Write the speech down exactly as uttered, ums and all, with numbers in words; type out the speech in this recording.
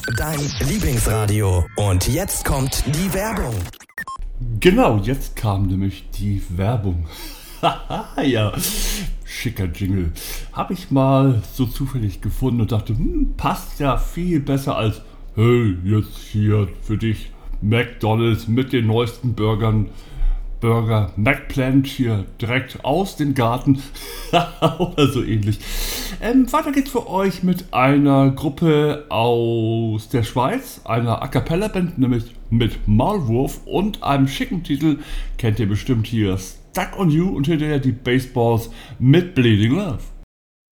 Dein Lieblingsradio. Und jetzt kommt die Werbung. Genau, jetzt kam nämlich die Werbung. Haha, ja, schicker Jingle. Habe ich mal so zufällig gefunden und dachte, hm, passt ja viel besser als, hey, jetzt hier für dich McDonald's mit den neuesten Burgern. Burger McPlant hier direkt aus dem Garten oder so ähnlich. Ähm, weiter geht's für euch mit einer Gruppe aus der Schweiz, einer A-Cappella-Band, nämlich mit Maulwurf und einem schicken Titel, kennt ihr bestimmt hier, Stuck on You und hinterher die Baseballs mit Bleeding Love.